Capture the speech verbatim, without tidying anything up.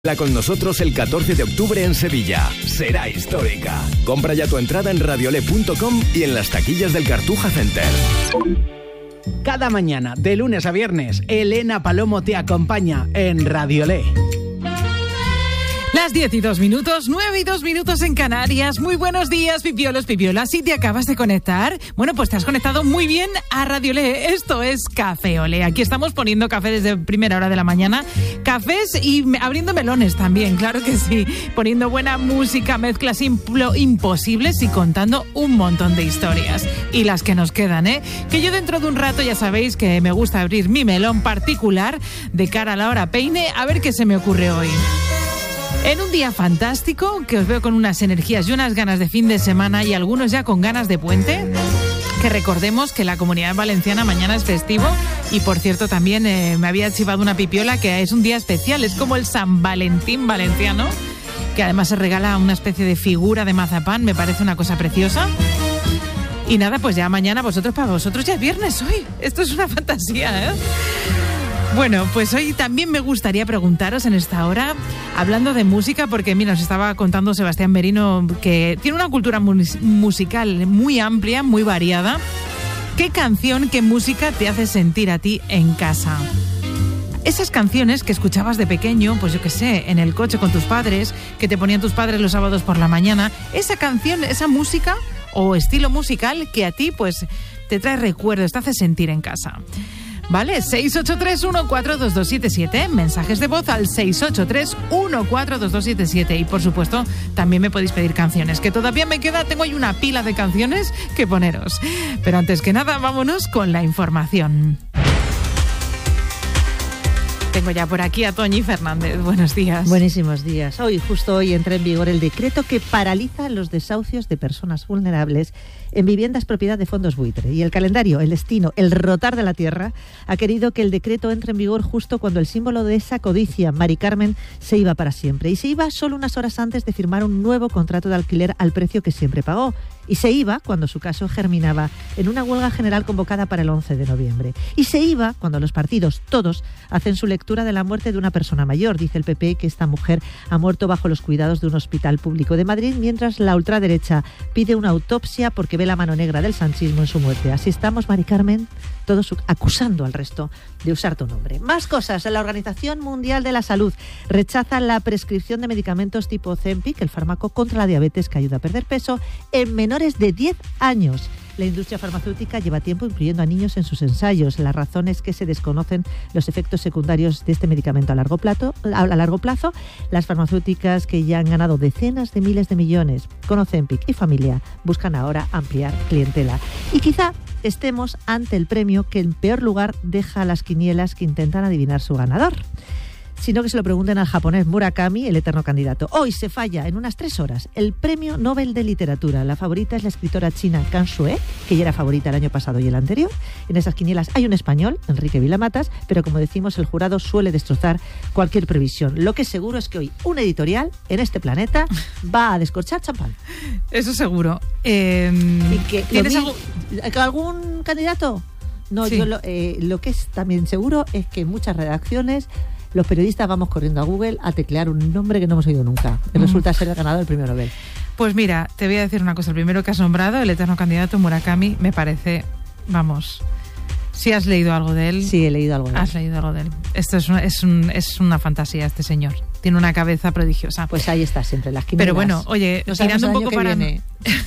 Con nosotros el catorce de octubre en Sevilla. Será histórica. Compra ya tu entrada en radiolé punto com y en las taquillas del Cartuja Center. Cada mañana, de lunes a viernes, Elena Palomo te acompaña en Radiolé. Las diez y dos minutos, nueve y dos minutos en Canarias. Muy buenos días, pipiolos, pipiolas. Si te acabas de conectar, bueno, pues te has conectado muy bien a Radiolé. Esto es Café Olé. Aquí estamos poniendo café desde primera hora de la mañana. Cafés y abriendo melones también, claro que sí. Poniendo buena música, mezclas implo- imposibles y contando un montón de historias. Y las que nos quedan, ¿eh? Que yo dentro de un rato ya sabéis que me gusta abrir mi melón particular de cara a la hora peine, a ver qué se me ocurre hoy. En un día fantástico, que os veo con unas energías y unas ganas de fin de semana y algunos ya con ganas de puente, que recordemos que la Comunidad Valenciana mañana es festivo y, por cierto, también eh, me había chivado una pipiola que es un día especial, es como el San Valentín valenciano, que además se regala una especie de figura de mazapán, me parece una cosa preciosa. Y nada, pues ya mañana vosotros, para vosotros ya es viernes hoy, esto es una fantasía, ¿eh? Bueno, pues hoy también me gustaría preguntaros en esta hora, hablando de música, porque mira, nos estaba contando Sebastián Merino que tiene una cultura mus- musical muy amplia, muy variada. ¿Qué canción, qué música te hace sentir a ti en casa? Esas canciones que escuchabas de pequeño, pues yo qué sé, en el coche con tus padres, que te ponían tus padres los sábados por la mañana, esa canción, esa música o estilo musical que a ti pues te trae recuerdos, te hace sentir en casa. ¿Vale? seis ocho tres uno cuatro dos dos siete siete, mensajes de voz al seis ocho tres uno cuatro dos dos siete siete y por supuesto también me podéis pedir canciones, que todavía me queda, tengo ahí una pila de canciones que poneros. Pero antes que nada, vámonos con la información. Tengo ya por aquí a Toñi Fernández. Buenos días. Buenísimos días. Hoy, justo hoy, entra en vigor el decreto que paraliza los desahucios de personas vulnerables en viviendas propiedad de fondos buitre. Y el calendario, el destino, el rotar de la tierra, ha querido que el decreto entre en vigor justo cuando el símbolo de esa codicia, Mari Carmen, se iba para siempre. Y se iba solo unas horas antes de firmar un nuevo contrato de alquiler al precio que siempre pagó. Y se iba cuando su caso germinaba en una huelga general convocada para el once de noviembre. Y se iba cuando los partidos, todos, hacen su lectura de la muerte de una persona mayor. Dice el P P que esta mujer ha muerto bajo los cuidados de un hospital público de Madrid, mientras la ultraderecha pide una autopsia porque ve la mano negra del sanchismo en su muerte. Así estamos, Mari Carmen, todos acusando al resto de usar tu nombre. Más cosas. La Organización Mundial de la Salud rechaza la prescripción de medicamentos tipo Ozempic, el fármaco contra la diabetes que ayuda a perder peso, en menores de diez años. La industria farmacéutica lleva tiempo incluyendo a niños en sus ensayos. La razón es que se desconocen los efectos secundarios de este medicamento a largo plazo. A largo plazo, las farmacéuticas que ya han ganado decenas de miles de millones con Ozempic y familia buscan ahora ampliar clientela. Y quizá estemos ante el premio que en peor lugar deja a las quinielas que intentan adivinar su ganador. Sino que se lo pregunten al japonés Murakami, el eterno candidato. Hoy se falla en unas tres horas el Premio Nobel de Literatura. La favorita es la escritora china Kan Sue, que ya era favorita el año pasado y el anterior. En esas quinielas hay un español, Enrique Vilamatas, pero como decimos, el jurado suele destrozar cualquier previsión. Lo que es seguro es que hoy un editorial en este planeta va a descorchar champán. Eso seguro. Eh, ¿Y que, ¿Tienes algo, algo? algún candidato? No, sí. yo lo, eh, lo que es también seguro es que en muchas redacciones los periodistas vamos corriendo a Google a teclear un nombre que no hemos oído nunca. Y resulta ser el ganador del premio Nobel. Pues mira, te voy a decir una cosa. El primero que has nombrado, el eterno candidato Murakami, me parece, vamos, si has leído algo de él. Sí, he leído algo de él. Has leído algo de él. Esto es, una, es, un, es una fantasía este señor. Tiene una cabeza prodigiosa. Pues ahí está siempre, las quinielas. Pero bueno, oye, no tirando un el poco año para... Viene.